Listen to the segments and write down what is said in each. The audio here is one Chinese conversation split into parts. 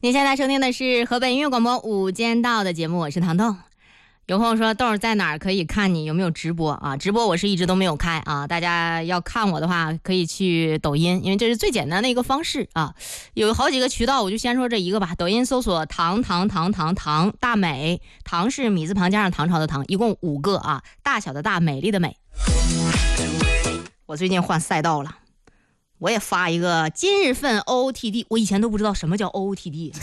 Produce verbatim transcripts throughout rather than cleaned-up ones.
您现在收听的是河北音乐广播午间道的节目，我是糖豆。有朋友说豆儿在哪儿可以看你有没有直播啊？直播我是一直都没有开啊，大家要看我的话可以去抖音，因为这是最简单的一个方式啊。有好几个渠道，我就先说这一个吧。抖音搜索糖糖糖糖糖大美，糖是米字旁加上唐朝的唐，一共五个啊，大小的大，美丽的美。我最近换赛道了，我也发一个今日份 O O T D， 我以前都不知道什么叫 O O T D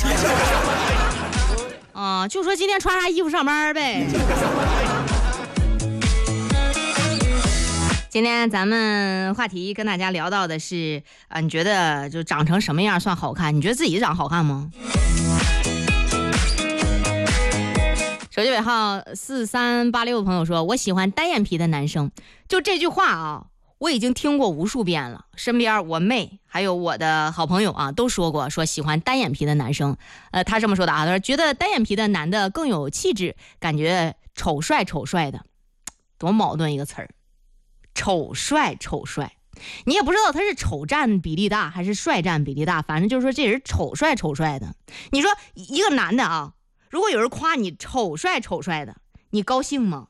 啊，就说今天穿啥衣服上班呗。今天咱们话题跟大家聊到的是啊，你觉得就长成什么样算好看？你觉得自己长好看吗？手机尾号四三八六的朋友说，我喜欢单眼皮的男生。就这句话啊，我已经听过无数遍了，身边我妹还有我的好朋友啊都说过，说喜欢单眼皮的男生。呃，他这么说的啊，他说觉得单眼皮的男的更有气质，感觉丑帅丑帅的。多矛盾一个词儿，丑帅丑帅，你也不知道他是丑占比例大还是帅占比例大，反正就是说这人丑帅丑帅的。你说一个男的啊，如果有人夸你丑帅丑帅的，你高兴吗？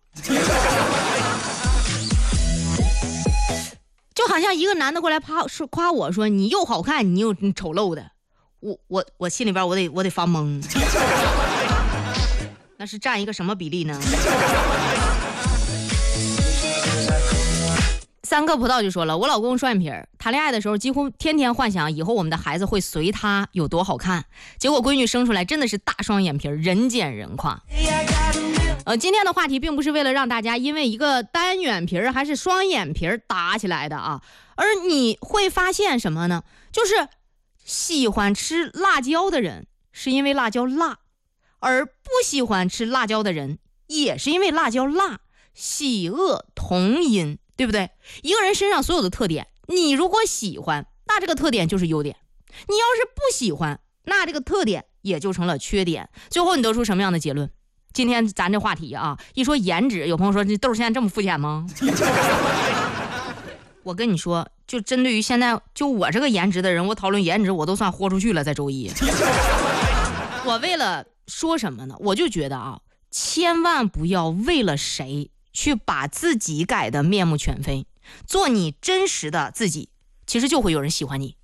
就好像一个男的过来夸说夸我说你又好看你又丑陋的，我我我心里边我得我得发懵。那是占一个什么比例呢？三个葡萄就说了，我老公双眼皮，谈恋爱的时候几乎天天幻想以后我们的孩子会随他有多好看，结果闺女生出来真的是大双眼皮，人见人夸。呃，今天的话题并不是为了让大家因为一个单眼皮还是双眼皮打起来的啊，而你会发现什么呢？就是喜欢吃辣椒的人是因为辣椒辣，而不喜欢吃辣椒的人也是因为辣椒辣，喜恶同音，对不对？一个人身上所有的特点，你如果喜欢，那这个特点就是优点；你要是不喜欢，那这个特点也就成了缺点。最后你得出什么样的结论？今天咱这话题啊，一说颜值，有朋友说这豆现在这么肤浅吗？我跟你说，就针对于现在就我这个颜值的人，我讨论颜值我都算豁出去了，在周一。我为了说什么呢？我就觉得啊，千万不要为了谁去把自己改得面目全非，做你真实的自己，其实就会有人喜欢你。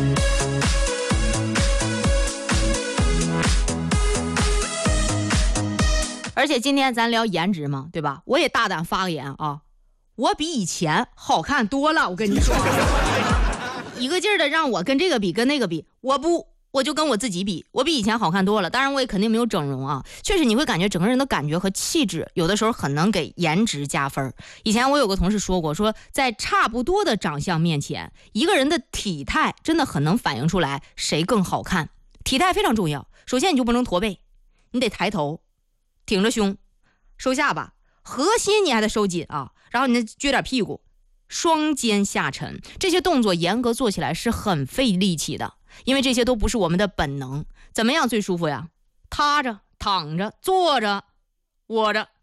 而且今天咱聊颜值嘛，对吧？我也大胆发个言啊，我比以前好看多了。我跟你说，一个劲儿的让我跟这个比跟那个比，我不，我就跟我自己比，我比以前好看多了。当然我也肯定没有整容啊，确实你会感觉整个人的感觉和气质有的时候很能给颜值加分。以前我有个同事说过，说在差不多的长相面前，一个人的体态真的很能反映出来谁更好看。体态非常重要，首先你就不能驼背，你得抬头挺着胸，收下巴，核心你还得收紧啊，然后你再撅点屁股，双肩下沉，这些动作严格做起来是很费力气的，因为这些都不是我们的本能。怎么样最舒服呀？趴着、躺着、坐着、窝着。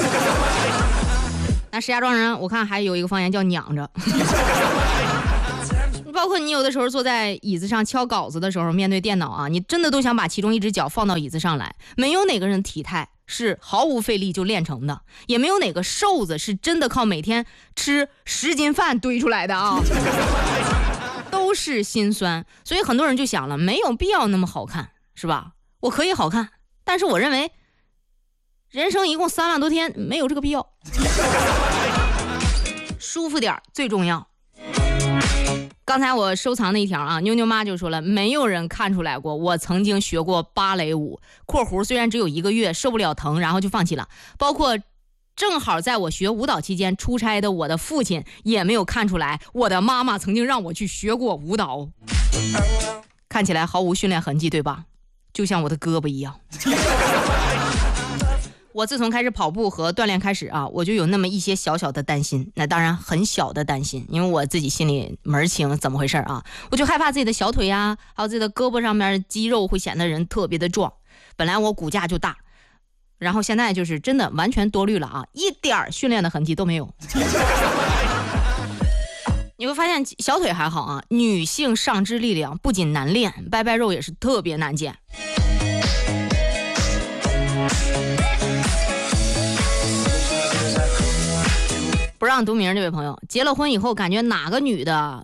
那石家庄人我看还有一个方言叫娘着。包括你有的时候坐在椅子上敲稿子的时候，面对电脑啊，你真的都想把其中一只脚放到椅子上来。没有哪个人体态是毫无费力就练成的，也没有哪个瘦子是真的靠每天吃十斤饭堆出来的啊，都是心酸。所以很多人就想了，没有必要那么好看，是吧？我可以好看，但是我认为人生一共三万多天，没有这个必要。舒服点最重要。刚才我收藏的一条啊，妞妞妈就说了，没有人看出来过我曾经学过芭蕾舞，括弧虽然只有一个月，受不了疼然后就放弃了。包括正好在我学舞蹈期间出差的我的父亲也没有看出来我的妈妈曾经让我去学过舞蹈。看起来毫无训练痕迹，对吧？就像我的胳膊一样。我自从开始跑步和锻炼开始啊，我就有那么一些小小的担心，那当然很小的担心，因为我自己心里门清怎么回事啊，我就害怕自己的小腿呀、啊，还有自己的胳膊上面肌肉会显得人特别的壮。本来我骨架就大，然后现在就是真的完全多虑了啊，一点训练的痕迹都没有。你会发现小腿还好啊，女性上肢力量不仅难练，拜拜肉也是特别难见。 不让读名这位朋友，结了婚以后感觉哪个女的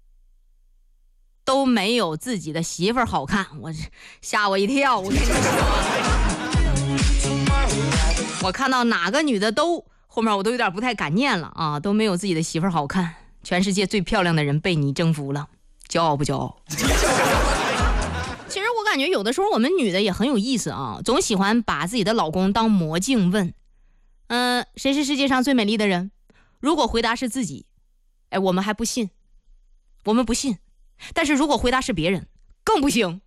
都没有自己的媳妇儿好看，我吓我一跳。我跟你说，我看到哪个女的都后面我都有点不太敢念了啊，都没有自己的媳妇儿好看。全世界最漂亮的人被你征服了，骄傲不骄傲？其实我感觉有的时候我们女的也很有意思啊，总喜欢把自己的老公当魔镜问，嗯、呃，谁是世界上最美丽的人？如果回答是自己，哎，我们还不信，我们不信。但是如果回答是别人，更不行。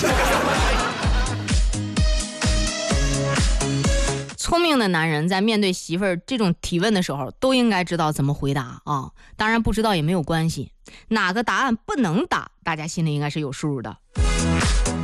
聪明的男人在面对媳妇儿这种提问的时候，都应该知道怎么回答啊。当然不知道也没有关系，哪个答案不能答，大家心里应该是有数的。